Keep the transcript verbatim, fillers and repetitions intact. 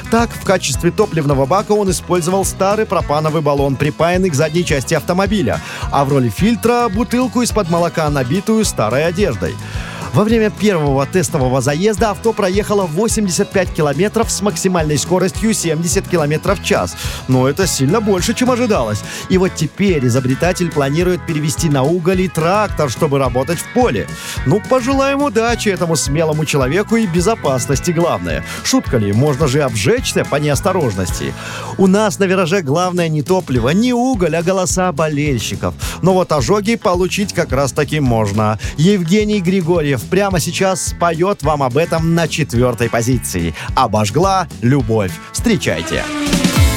Так, в качестве топливного бака он использовал старый пропановый баллон, припаянный к задней части автомобиля, а в роли фильтра — бутылку из-под молока, набитую старой одеждой. Во время первого тестового заезда авто проехало восемьдесят пять километров с максимальной скоростью семьдесят километров в час. Но это сильно больше, чем ожидалось. И вот теперь изобретатель планирует перевести на уголь и трактор, чтобы работать в поле. Ну, пожелаем удачи этому смелому человеку и безопасности, главное. Шутка ли, можно же обжечься по неосторожности. У нас на «Вираже» главное не топливо, не уголь, а голоса болельщиков. Но вот ожоги получить как раз таки можно. Евгений Григорьев прямо сейчас споет вам об этом на четвертой позиции. «Обожгла любовь». Встречайте.